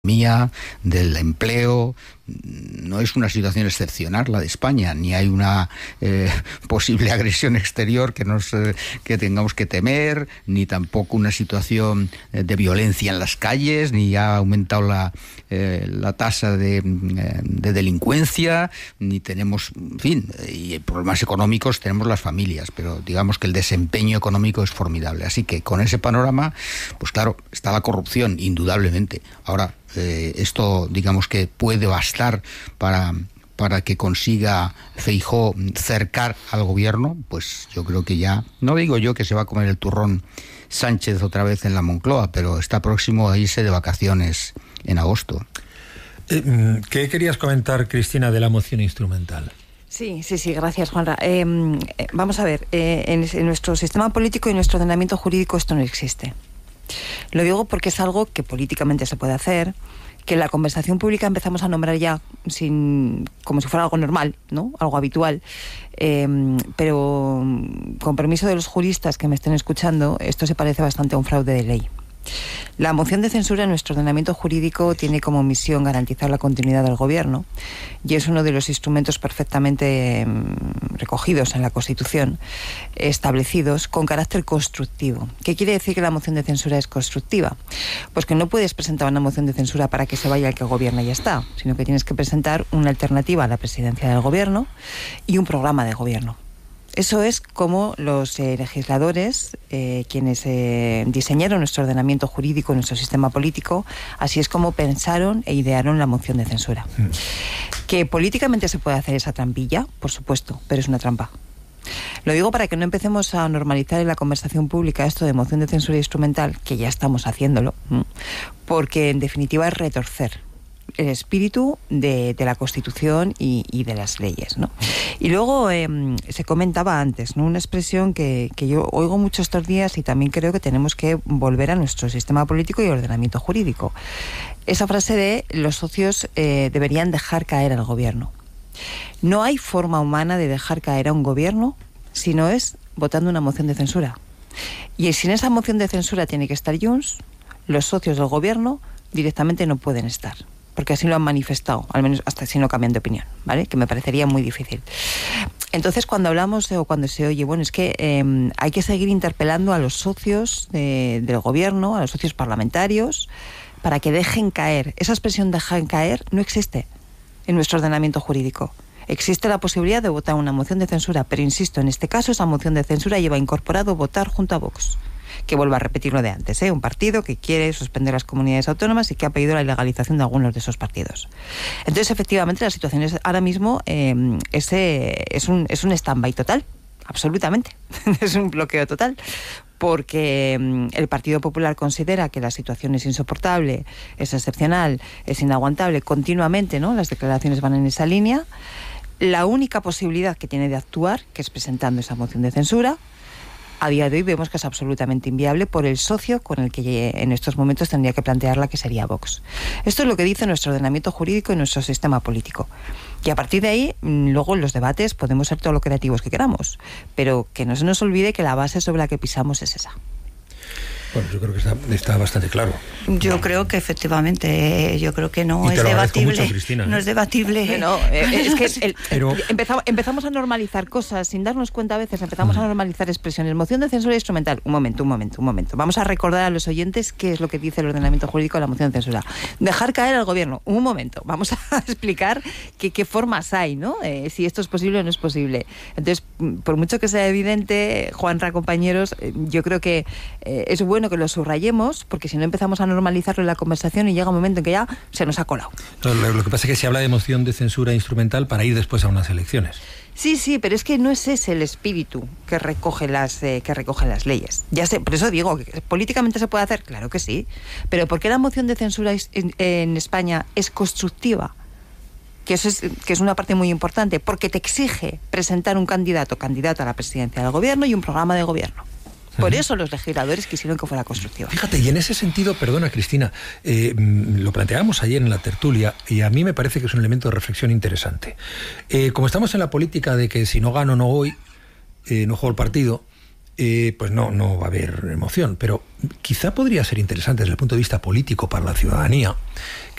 del empleo. No es una situación excepcional la de España, ni hay una posible agresión exterior que tengamos que temer, ni tampoco una situación de violencia en las calles, ni ha aumentado la tasa de delincuencia, ni tenemos, en fin, y problemas económicos tenemos las familias, pero digamos que el desempeño económico es formidable. Así que con ese panorama, pues claro, está la corrupción, indudablemente. Ahora, esto digamos que puede bastar para que consiga Feijóo cercar al gobierno. Pues yo creo que ya, no digo yo que se va a comer el turrón Sánchez otra vez en la Moncloa, pero está próximo a irse de vacaciones en agosto. ¿Qué querías comentar, Cristina, de la moción instrumental? Sí, gracias, Juanra. Vamos a ver, en nuestro sistema político y nuestro ordenamiento jurídico esto no existe. Lo digo porque es algo que políticamente se puede hacer, que en la conversación pública empezamos a nombrar ya como si fuera algo normal, ¿no? Algo habitual. Pero con permiso de los juristas que me estén escuchando, esto se parece bastante a un fraude de ley. La moción de censura en nuestro ordenamiento jurídico tiene como misión garantizar la continuidad del gobierno y es uno de los instrumentos perfectamente recogidos en la Constitución, establecidos con carácter constructivo. ¿Qué quiere decir que la moción de censura es constructiva? Pues que no puedes presentar una moción de censura para que se vaya el que gobierna y ya está, sino que tienes que presentar una alternativa a la presidencia del gobierno y un programa de gobierno. Eso es como los legisladores, quienes diseñaron nuestro ordenamiento jurídico, nuestro sistema político, así es como pensaron e idearon la moción de censura. ¿Que políticamente se puede hacer esa trampilla? Por supuesto, pero es una trampa. Lo digo para que no empecemos a normalizar en la conversación pública esto de moción de censura instrumental, que ya estamos haciéndolo, porque en definitiva es retorcer el espíritu de la Constitución y de las leyes, ¿no? Y luego se comentaba antes, ¿no? Una expresión que yo oigo mucho estos días y también creo que tenemos que volver a nuestro sistema político y ordenamiento jurídico. Esa frase de los socios deberían dejar caer al gobierno. No hay forma humana de dejar caer a un gobierno si no es votando una moción de censura. Y si en esa moción de censura tiene que estar Junts, los socios del gobierno directamente no pueden estar, porque así lo han manifestado, al menos hasta si no cambian de opinión, ¿vale? Que me parecería muy difícil. Entonces, cuando hablamos o cuando se oye, bueno, es que hay que seguir interpelando a los socios del gobierno, a los socios parlamentarios, para que dejen caer. Esa expresión dejar caer no existe en nuestro ordenamiento jurídico. Existe la posibilidad de votar una moción de censura, pero insisto, en este caso esa moción de censura lleva incorporado votar junto a Vox. Que vuelvo a repetir lo de antes, un partido que quiere suspender las comunidades autónomas y que ha pedido la ilegalización de algunos de esos partidos. Entonces, efectivamente, la situación es ahora mismo es un stand-by total, absolutamente. Es un bloqueo total, porque el Partido Popular considera que la situación es insoportable, es excepcional, es inaguantable continuamente, ¿no? Las declaraciones van en esa línea. La única posibilidad que tiene de actuar, que es presentando esa moción de censura, a día de hoy vemos que es absolutamente inviable por el socio con el que en estos momentos tendría que plantearla, que sería Vox. Esto es lo que dice nuestro ordenamiento jurídico y nuestro sistema político. Y a partir de ahí, luego en los debates podemos ser todo lo creativos que queramos, pero que no se nos olvide que la base sobre la que pisamos es esa. Bueno, yo creo que está bastante claro. Yo creo que efectivamente, yo creo que no es debatible. Mucho, Cristina, no es debatible. No, es que empezamos a normalizar cosas sin darnos cuenta a veces, empezamos a normalizar expresiones. Moción de censura instrumental. Un momento. Vamos a recordar a los oyentes qué es lo que dice el ordenamiento jurídico de la moción de censura. Dejar caer al gobierno. Un momento. Vamos a explicar qué formas hay, ¿no? Si esto es posible o no es posible. Entonces, por mucho que sea evidente, Juanra, compañeros, yo creo que es bueno que lo subrayemos, porque si no empezamos a normalizarlo en la conversación y llega un momento en que ya se nos ha colado. Lo que pasa es que se habla de moción de censura instrumental para ir después a unas elecciones. Sí, pero es que no es ese el espíritu que recoge las leyes. Ya sé, por eso digo, que políticamente se puede hacer, claro que sí, pero ¿por qué la moción de censura en España es constructiva? Que es una parte muy importante, porque te exige presentar un candidato a la presidencia del gobierno y un programa de gobierno. Por eso los legisladores quisieron que fuera constructiva. Fíjate, y en ese sentido, perdona Cristina, lo planteábamos ayer en la tertulia y a mí me parece que es un elemento de reflexión interesante. Como estamos en la política de que si no gano no voy, no juego el partido, pues no va a haber emoción. Pero quizá podría ser interesante desde el punto de vista político para la ciudadanía